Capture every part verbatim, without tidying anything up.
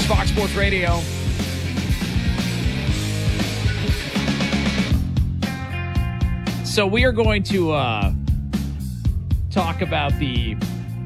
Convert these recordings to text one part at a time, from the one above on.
It's Fox Sports Radio. So we are going to uh, talk about the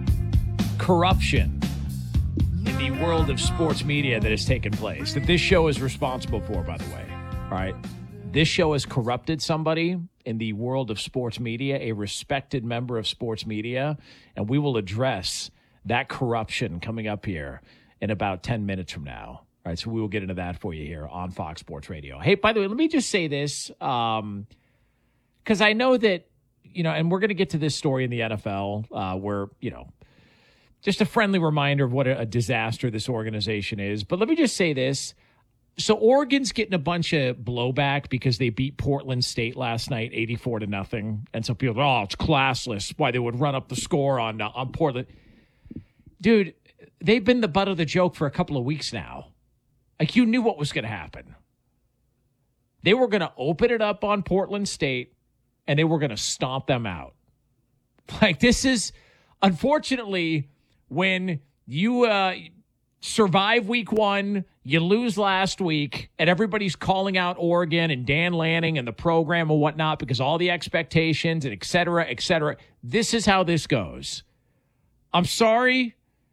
corruption in the world of sports media that has taken place, that this show is responsible for, by the way. All right. This show has corrupted somebody in the world of sports media, a respected member of sports media, and we will address that corruption coming up here in about ten minutes from now. All right, so we will get into that for you here on Fox Sports Radio. Hey, by the way, let me just say this, um, because I know that, you know, and we're going to get to this story in the N F L uh, where, you know, just a friendly reminder of what a, a disaster this organization is. But let me just say this. So Oregon's getting a bunch of blowback because they beat Portland State last night, eighty-four to nothing. And so people are, oh, it's classless. Why they would run up the score on uh, on Portland. Dude, they've been the butt of the joke for a couple of weeks now. Like, you knew what was going to happen. They were going to open it up on Portland State, and they were going to stomp them out. Like, this is, unfortunately, when you uh, survive week one, you lose last week, and everybody's calling out Oregon and Dan Lanning and the program and whatnot because all the expectations and et cetera, et cetera. This is how this goes. I'm sorry.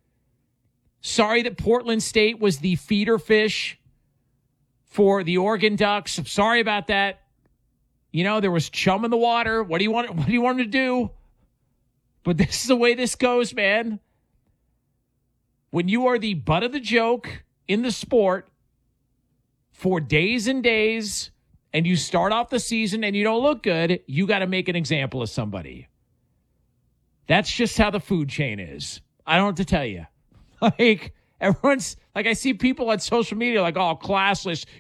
Sorry that Portland State was the feeder fish for the Oregon Ducks. I'm sorry about that. You know, there was chum in the water. What do you want? What do you want them to do? But this is the way this goes, man. When you are the butt of the joke in the sport for days and days, and you start off the season and you don't look good, you got to make an example of somebody. That's just how the food chain is. I don't have to tell you. Like, everyone's, like, I see people on social media like, oh, classless.